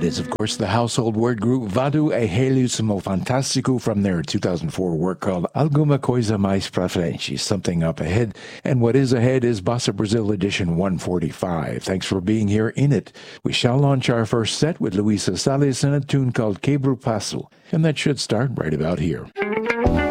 That is, of course, the household word group Vado e Helusimo Fantastico from their 2004 work called Alguma Coisa Mais Pra Frente, Something Up Ahead. And what is ahead is Bossa Brazil edition 145. Thanks for being here in it. We shall launch our first set with Luisa Salles and a tune called Quebro Passo, and that should start right about here.